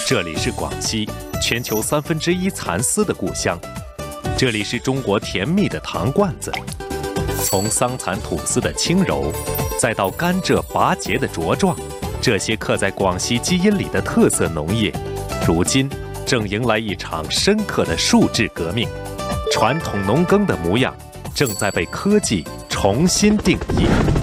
这里是广西，全球1/3蚕丝的故乡。这里是中国甜蜜的糖罐子。从桑蚕吐丝的轻柔，再到甘蔗拔节的茁壮，这些刻在广西基因里的特色农业，如今正迎来一场深刻的数字革命。传统农耕的模样，正在被科技重新定义。